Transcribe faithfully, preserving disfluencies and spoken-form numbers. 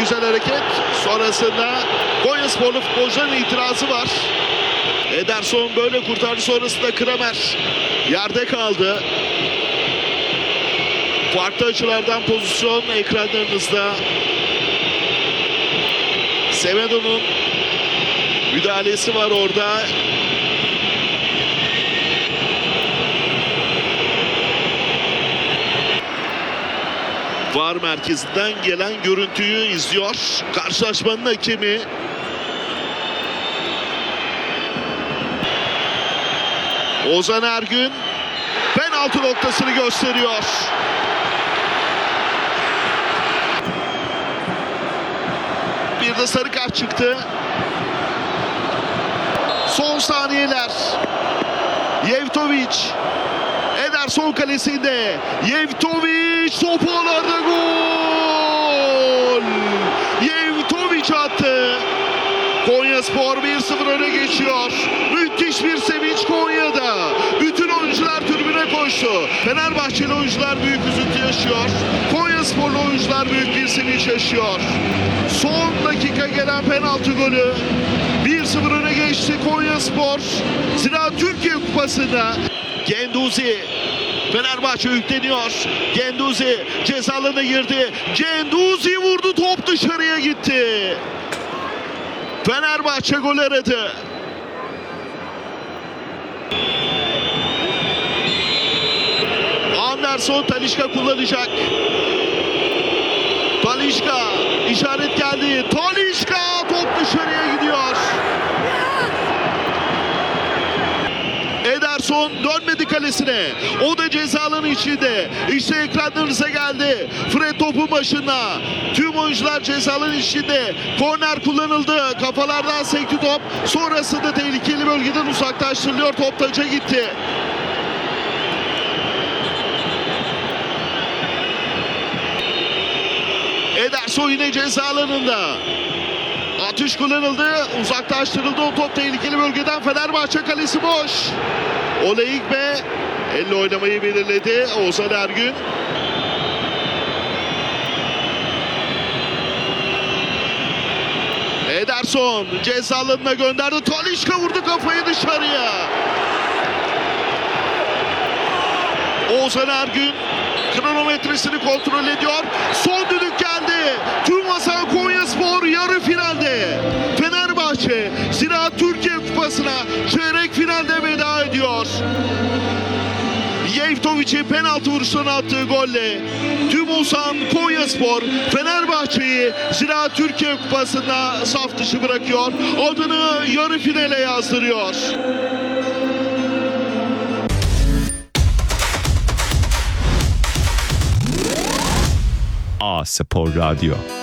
güzel hareket. Sonrasında Konyasporlu futbolcuların itirazı var. Ederson böyle kurtardı. Sonrasında Kramer yerde kaldı. Farklı açılardan pozisyon ekranlarınızda. Semedo'nun müdahalesi var orada. V A R merkezinden gelen görüntüyü izliyor. Karşılaşmanın hakemi. Ozan Ergün penaltı noktasını gösteriyor. Bir de sarı kart çıktı. Son saniyeler. Yevtovic. Ederson kalesinde. Yevtovic topu ağlarda, gol. Yevtovic attı. Konyaspor bir sıfır öne geçiyor. Müthiş bir sevinç Konya'da. Bütün oyuncular tribüne koştu. Fenerbahçeli oyuncular büyük üzüntü yaşıyor. Konyasporlu oyuncular büyük bir sevinç yaşıyor. Son dakika gelen penaltı golü. bir sıfır öne geçti Konyaspor. Zira Türkiye Kupası'nda Genduzi. Fenerbahçe yükleniyor. Genduzi ceza alanına girdi. Genduzi vurdu, top dışarıya gitti. Fenerbahçe gol aradı. Anderson Talisca kullanacak. Talisca işaret geldi. Talisca top dışarıya gidiyor. Ederson dönmedi kalesine. O da ceza alanı içinde. İşte ekranlarınıza geldi. Fred topun başında. Tüm oyuncular ceza alanı içinde. Korner kullanıldı. Kafalardan sekti top. Sonrasında tehlikeli bölgeden uzaklaştırılıyor. Top taca gitti. Ederson yine ceza alanında. Atış kullanıldı. Uzaklaştırıldı. O top tehlikeli bölgeden. Fenerbahçe kalesi boş. Oleigbe elle oynamayı belirledi. Ozan Ergün. Ederson ceza alanına gönderdi. Talisca vurdu kafayı dışarıya. Ozan Ergün kronometresini kontrol ediyor. Son düdük geldi. Tüm Hasan Konyaspor yarı finalde. Fenerbahçe zira Türkiye Kupası'na çeyrek finalde veda ediyor. Yevtovic'in penaltı vuruşuna attığı golle tüm Hasan Konyaspor Fenerbahçe'yi zira Türkiye Kupası'nda saf dışı bırakıyor. Adını yarı finale yazdırıyor. A Spor Radyo.